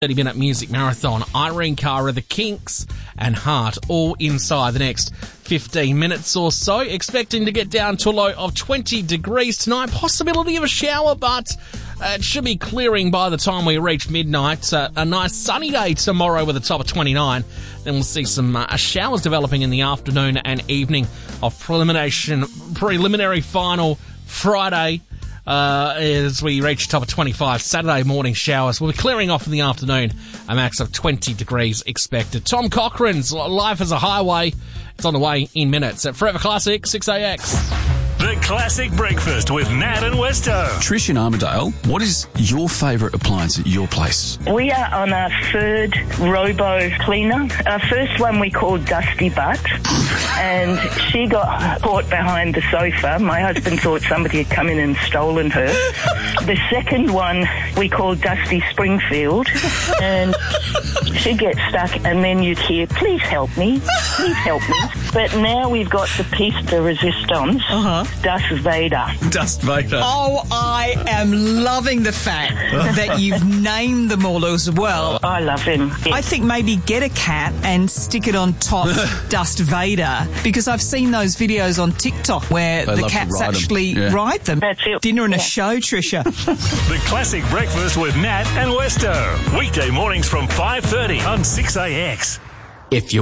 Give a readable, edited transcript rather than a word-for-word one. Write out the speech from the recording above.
30-minute music marathon. Irene Cara, The Kinks and Heart all inside the next 15 minutes or so. Expecting to get down to a low of 20 degrees tonight. Possibility of a shower, but it should be clearing by the time we reach midnight. A nice sunny day tomorrow with a top of 29. Then we'll see some showers developing in the afternoon and evening of preliminary final Friday. As we reach the top of 25, Saturday morning showers will be clearing off in the afternoon. A max of 20 degrees expected. Tom Cochrane's Life as a Highway. It's on the way in minutes at Forever Classic 6AX. The Classic Breakfast with Nat and Westo. Trish in Armidale, what is your favourite appliance at your place? We are on our third robo cleaner. Our first one we called Dusty Butt, and she got caught behind the sofa. My husband thought somebody had come in and stolen her. The second one we called Dusty Springfield, and she'd get stuck, and then you'd hear, "Please help me, please help me." But now we've got the piece de resistance. Darth Vader. Darth Vader. Oh, I am loving the fact that you've named them all as well. I love him. Yeah. I think maybe get a cat and stick it on top Darth Vader, because I've seen those videos on TikTok where They the love to cats ride 'em. actually Yeah. ride them. That's it. Dinner and a Yeah. show, Trisha. The Classic Breakfast with Nat and Westo. Weekday mornings from 5:30 on 6AX. If you